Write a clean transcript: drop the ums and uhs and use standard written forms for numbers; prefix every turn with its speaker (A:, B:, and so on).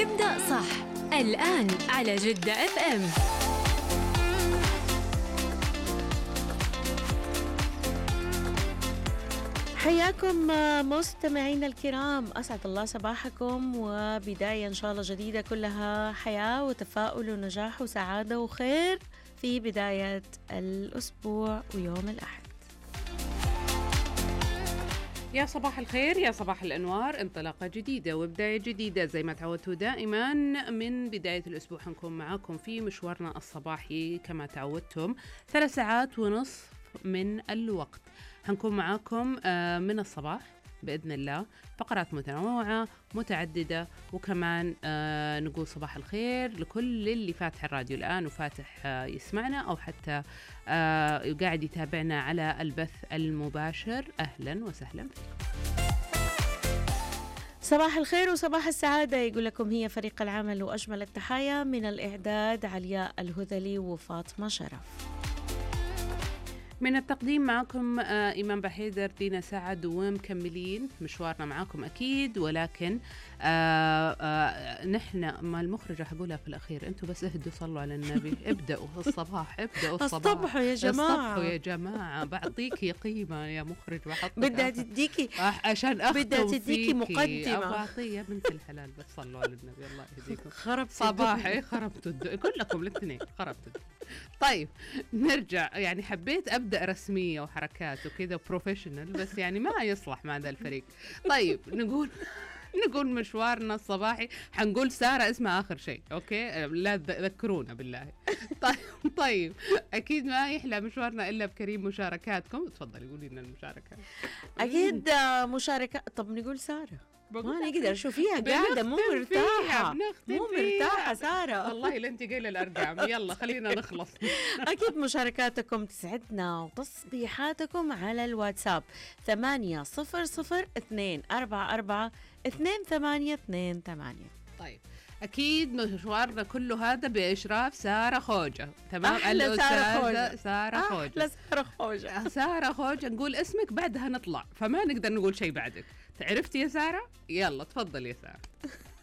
A: ابدأ صح الآن على جدة اف ام.
B: حياكم مستمعينا الكرام، أسعد الله صباحكم، وبداية إن شاء الله جديدة كلها حياة وتفاؤل ونجاح وسعادة وخير في بداية الأسبوع ويوم الأحد.
C: يا صباح الخير، يا صباح الأنوار، انطلاقة جديدة وبداية جديدة زي ما تعودتوا دائما. من بداية الأسبوع حنكون معاكم في مشوارنا الصباحي كما تعودتم 3 ساعات ونصف من الوقت. حنكون معاكم من الصباح بإذن الله، فقرات متنوعة متعددة، وكمان نقول صباح الخير لكل اللي فاتح الراديو الآن وفاتح يسمعنا أو حتى قاعد يتابعنا على البث المباشر. أهلا وسهلا فيكم.
B: صباح الخير وصباح السعادة يقول لكم هي فريق العمل، وأجمل التحايا من الإعداد علياء الهذلي وفاطمة شرف.
C: من التقديم معكم إيمان بحيدر، دينا سعد، ومكملين مشوارنا معاكم أكيد. ولكن نحن ما المخرجة حقولها في الأخير، أنتوا بس اهدوا صلوا على النبي. ابدأوا الصباح، ابدأوا الصباح،
B: اصطبحوا يا جماعة،
C: اصطبحوا يا جماعة. بعطيكي قيمة يا مخرج،
B: بدها تديكي
C: عشان أختم
B: بدها تديكي مقدمة.
C: أعطيه يا بنت الحلال، بس صلوا على النبي الله يهديكم.
B: خربت
C: صباحي خربتوا كلكم الاثنين خربتوا. طيب نرجع، يعني حبيت أبدأ رسمية وحركات وكذا بروفيشنال، بس يعني ما يصلح مع ذا الفريق. طيب نقول مشوارنا الصباحي. حنقول سارة اسمها آخر شيء، أوكي؟ لا تذكرونا بالله. طيب أكيد ما يحلى مشوارنا إلا بكريم مشاركاتكم. تفضلي قولي لنا المشاركات.
B: أكيد مشاركة. طب نقول سارة، ما نقدر، شوفيها قاعدة مو مرتاحة سارة.
C: والله لا انت قايله الارقام. يلا خلينا نخلص.
B: أكيد مشاركاتكم تسعدنا وتصبيحاتكم على الواتساب 8002442828.
C: طيب أكيد مشوارنا كله هذا بإشراف سارة خوجة. تمام،
B: أحلى سارة خوجة.
C: سارة خوجة.
B: أحلى سارة خوجة.
C: سارة خوجة، نقول اسمك بعدها نطلع، فما نقدر نقول شيء بعدك. عرفتي يا سارة؟ يلا تفضل يا سارة.